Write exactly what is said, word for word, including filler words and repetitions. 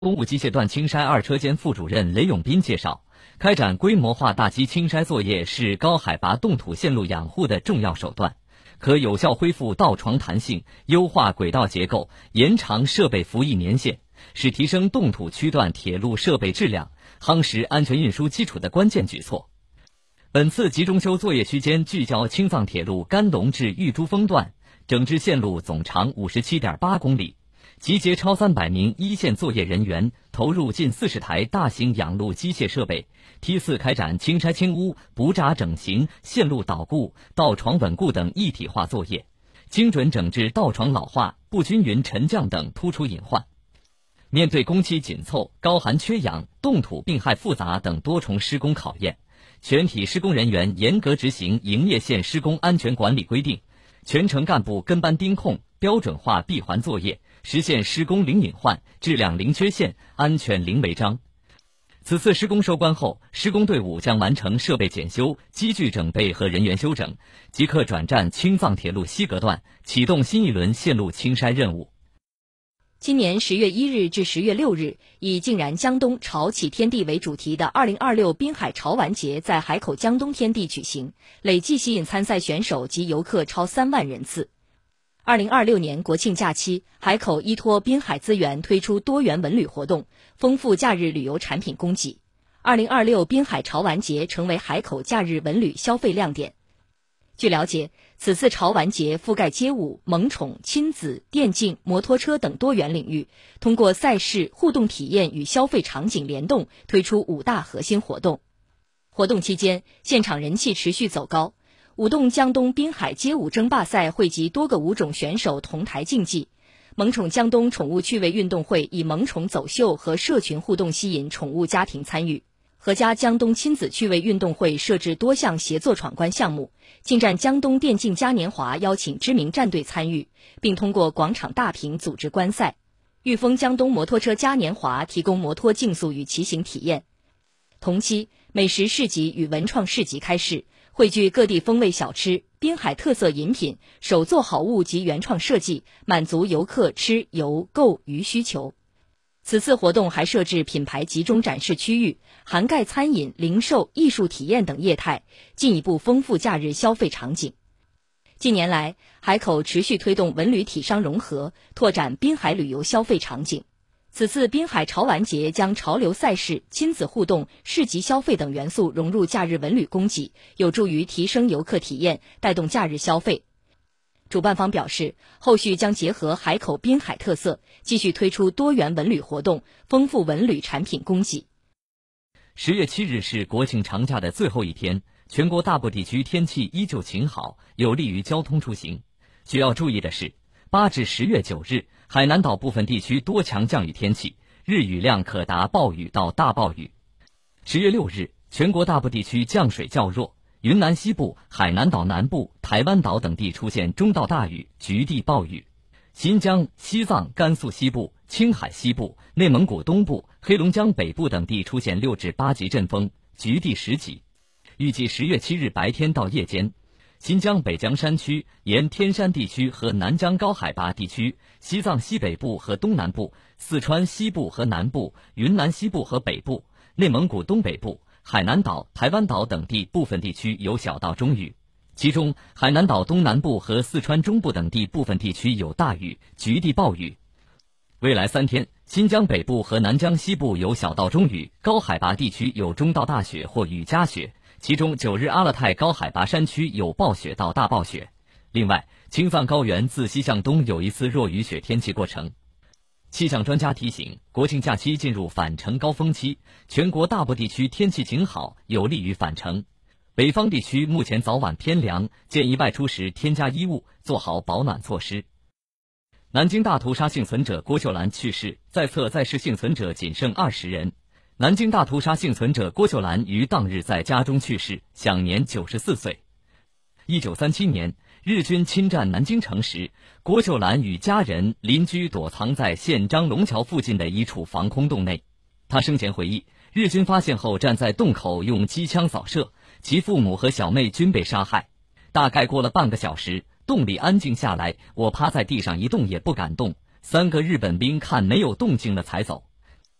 公务机械段青筛二车间副主任雷永斌介绍，开展规模化大基青筛作业是高海拔冻土线路养护的重要手段，可有效恢复道床弹性，优化轨道结构，延长设备服役年限，是提升冻土区段铁路设备质量、夯实安全运输基础的关键举措。本次集中修作业区间聚焦青藏铁路甘隆至玉珠峰段，整治线路总长 五十七点八公里。集结超三百名一线作业人员，投入近四十台大型养路机械设备，梯次开展青筛清污、补闸整形、线路导固、道床稳固等一体化作业，精准整治道床老化、不均匀沉降等突出隐患。面对工期紧凑、高寒缺氧、冻土病害复杂等多重施工考验，全体施工人员严格执行营业线施工安全管理规定，全程干部跟班盯控，标准化闭环作业，实现施工零隐患、质量零缺陷、安全零违章。此次施工收官后，施工队伍将完成设备检修、机具整备和人员休整，即刻转战青藏铁路西格段，启动新一轮线路青筛任务。 今年十月一日至十月六日，以“竟然江东，潮起天地”为主题的二零二六滨海潮玩节在海口江东天地举行，累计吸引参赛选手及游客超三万人次。二零二六年国庆假期，海口依托滨海资源推出多元文旅活动，丰富假日旅游产品供给。二零二六滨海潮玩节成为海口假日文旅消费亮点。据了解，此次潮玩节覆盖街舞、萌宠、亲子、电竞、摩托车等多元领域，通过赛事、互动体验与消费场景联动，推出五大核心活动。活动期间，现场人气持续走高。舞动江东滨海街舞争霸赛汇集多个舞种选手同台竞技，萌宠江东宠物趣味运动会以萌宠走秀和社群互动吸引宠物家庭参与。合家江东亲子趣味运动会设置多项协作闯关项目，进站江东电竞嘉年华邀请知名战队参与，并通过广场大屏组织观赛。裕丰江东摩托车嘉年华提供摩托竞速与骑行体验。同期，美食市集与文创市集开市，汇聚各地风味小吃、滨海特色饮品、手作好物及原创设计，满足游客吃、游、购、娱需求。此次活动还设置品牌集中展示区域，涵盖餐饮、零售、艺术体验等业态，进一步丰富假日消费场景。近年来，海口持续推动文旅体商融合，拓展滨海旅游消费场景。此次滨海潮玩节将潮流赛事、亲子互动、市集消费等元素融入假日文旅供给，有助于提升游客体验，带动假日消费。主办方表示，后续将结合海口滨海特色，继续推出多元文旅活动，丰富文旅产品供给。 十月七日是国庆长假的最后一天，全国大部地区天气依旧晴好，有利于交通出行。需要注意的是，八至十月九日，海南岛部分地区多强降雨天气，日雨量可达暴雨到大暴雨。十月六日，全国大部地区降水较弱，云南西部、海南岛南部、台湾岛等地出现中到大雨、局地暴雨。新疆、西藏、甘肃西部、青海西部、内蒙古东部、黑龙江北部等地出现六至八级阵风，局地十级。预计十月七日白天到夜间，新疆北疆山区、沿天山地区和南疆高海拔地区、西藏西北部和东南部、四川西部和南部、云南西部和北部、内蒙古东北部、海南岛、台湾岛等地部分地区有小到中雨，其中海南岛东南部和四川中部等地部分地区有大雨、局地暴雨。未来三天，新疆北部和南疆西部有小到中雨，高海拔地区有中到大雪或雨夹雪，其中九日阿勒泰高海拔山区有暴雪到大暴雪。另外，青藏高原自西向东有一次弱雨雪天气过程。气象专家提醒，国庆假期进入返程高峰期，全国大部地区天气晴好，有利于返程。北方地区目前早晚偏凉，建议外出时添加衣物，做好保暖措施。南京大屠杀幸存者郭秀兰去世，在册在世幸存者仅剩二十人。南京大屠杀幸存者郭秀兰于当日在家中去世，享年九十四岁。一九三七年，日军侵占南京城时，郭秀兰与家人、邻居躲藏在县张龙桥附近的一处防空洞内。他生前回忆，日军发现后站在洞口用机枪扫射，其父母和小妹均被杀害。大概过了半个小时，洞里安静下来，我趴在地上一动也不敢动，三个日本兵看没有动静了才走。